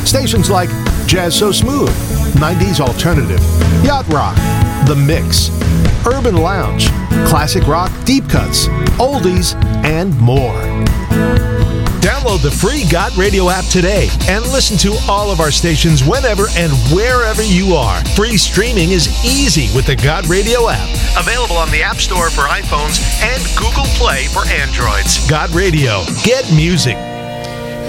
Stations like Jazz So Smooth, 90s Alternative, Yacht Rock, The Mix, Urban Lounge, Classic Rock Deep Cuts, Oldies, and more. Download the free Got Radio app today and listen to all of our stations whenever and wherever you are. Free streaming is easy with the Got Radio app. Available on the App Store for iPhones and Google Play for Androids. Got Radio. Get music.